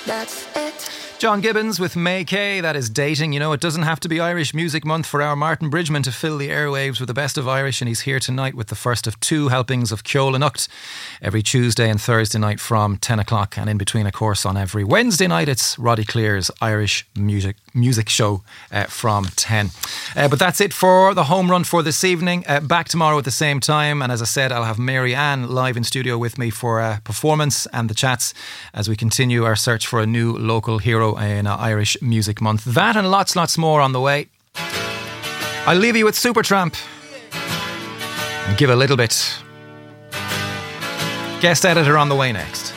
That's it. John Gibbons with May Kay, that is Dating. You know, it doesn't have to be Irish Music Month for our Martin Bridgman to fill the airwaves with the best of Irish, and he's here tonight with the first of 2 helpings of Ceola Nucht every Tuesday and Thursday night from 10 o'clock, and in between, of course, on every Wednesday night it's Roddy Clear's Irish music show from 10. But that's it for the home run for this evening. Back tomorrow at the same time, and as I said, I'll have Mary Ann live in studio with me for a performance and the chats as we continue our search for a new local hero in Irish Music Month. That and lots more on the way. I'll leave you with Supertramp and give a little bit. Guest editor on the way next.